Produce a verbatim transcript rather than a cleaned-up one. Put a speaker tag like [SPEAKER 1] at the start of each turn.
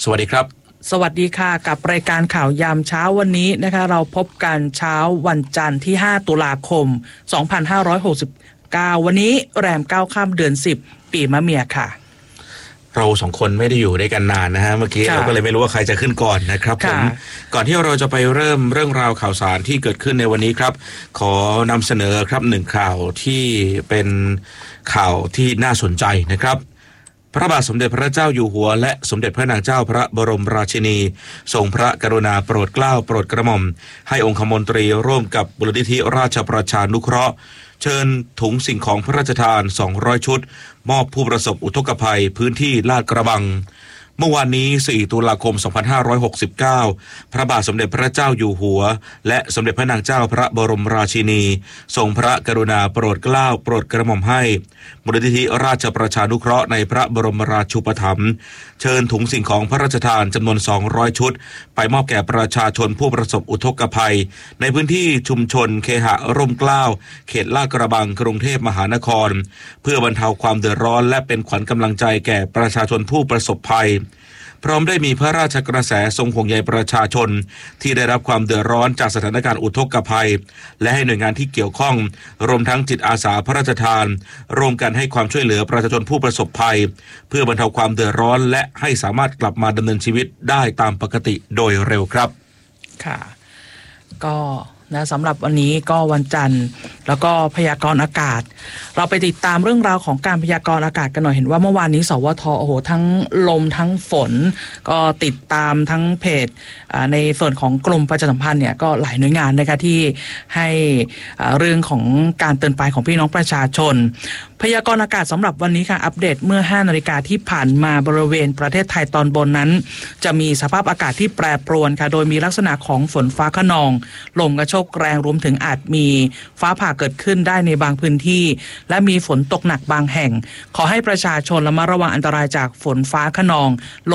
[SPEAKER 1] สวัสดีครับ
[SPEAKER 2] สวัสดีค่ะกับรายการข่าวยามเช้าวันนี้นะคะเราพบกันเช้าวันจันทร์ที่ห้าตุลาคมสองพันห้าร้อยหกสิบเก้าวันนี้แรมเก้าค่ำเดือนสิบปีมะเมียค่ะ
[SPEAKER 1] เราสองคนไม่ได้อยู่ด้วยกันนานนะฮะเมื่อกี้เราก็เลยไม่รู้ว่าใครจะขึ้นก่อนนะครับผมก่อนที่เราจะไปเริ่มเรื่องราวข่าวสารที่เกิดขึ้นในวันนี้ครับขอนำเสนอครับหนึ่งข่าวที่เป็นข่าวที่น่าสนใจนะครับพระบาทสมเด็จพระเจ้าอยู่หัวและสมเด็จพระนางเจ้าพระบรมราชินีทรงพระกรุณาโปรดเกล้าโปรดกระหม่อมให้องคมนตรีร่วมกับมูลนิธิราชประชานุเคราะห์เชิญถุงสิ่งของพระราชทานสองร้อยชุดมอบผู้ประสบอุทกภัยพื้นที่ลาดกระบังเมื่อวานนี้สี่ตุลาคมสองพันห้าร้อยหกสิบเก้าพระบาทสมเด็จพระเจ้าอยู่หัวและสมเด็จพระนางเจ้าพระบรมราชินีทรงพระกรุณาโปรดเกล้าโปรดกระหม่อมให้มูลนิธิราชประชานุเคราะห์ในพระบรมราชูปถัมภ์เชิญถุงสิ่งของพระราชทานจำนวนสองร้อยชุดไปมอบแก่ประชาชนผู้ประสบอุทกภัยในพื้นที่ชุมชนเคหะร่มเกล้าเขตลาดกระบังกรุงเทพมหานครเพื่อบรรเทาความเดือดร้อนและเป็นขวัญกำลังใจแก่ประชาชนผู้ประสบภัยพร้อมได้มีพระราชกระแสทรงห่วงใยประชาชนที่ได้รับความเดือดร้อนจากสถานการณ์อุทกภัยและให้หน่วยงานที่เกี่ยวข้องรวมทั้งจิตอาสาพระราชทานร่วมกันให้ความช่วยเหลือประชาชนผู้ประสบภัยเพื่อบรรเทาความเดือดร้อนและให้สามารถกลับมาดำเนินชีวิตได้ตามปกติโดยเร็วครับ
[SPEAKER 2] ค่ะก็นะสำหรับวันนี้ก็วันจันทร์แล้วก็พยากรณ์อากาศเราไปติดตามเรื่องราวของการพยากรณ์อากาศกันหน่อยเห็นว่าเมื่อวานนี้สวทโอ้โหทั้งลมทั้งฝนก็ติดตามทั้งเพจในส่วนของกรมประชาสัมพันธ์เนี่ยก็หลายหน่วยงานนะคะที่ให้เรื่องของการเตือนภัยของพี่น้องประชาชนพยากรณ์อากาศสำหรับวันนี้ค่ะอัปเดตเมื่อห้านาฬิกาที่ผ่านมาบริเวณประเทศไทยตอนบนนั้นจะมีสภาพอากาศที่แปรปรวนค่ะโดยมีลักษณะของฝนฟ้าคะนองลมกระโชกแรงรวมถึงอาจมีฟ้าผ่าเกิดขึ้นได้ในบางพื้นที่และมีฝนตกหนักบางแห่งขอให้ประชาชนระมัดระวังอันตรายจากฝนฟ้าคะนอง